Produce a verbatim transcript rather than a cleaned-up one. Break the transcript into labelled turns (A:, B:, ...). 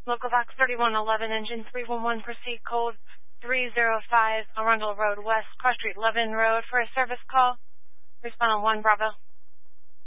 A: Local Box thirty-one eleven, engine three one one, proceed code three zero five, Arundel Road West, Cross Street, Levin Road, for a service call. Respond on one Bravo.